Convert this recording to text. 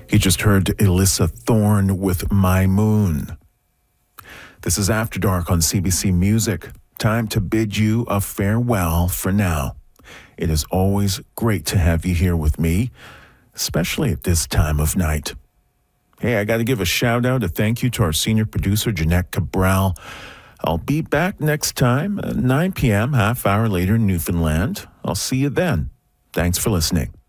You just heard Elissa Thorne with My Moon. This is After Dark on CBC Music. Time to bid you a farewell for now. It is always great to have you here with me, especially at this time of night. Hey, I got to give a shout out, a thank you to our senior producer, Jeanette Cabral. I'll be back next time, 9 p.m., half hour later in Newfoundland. I'll see you then. Thanks for listening.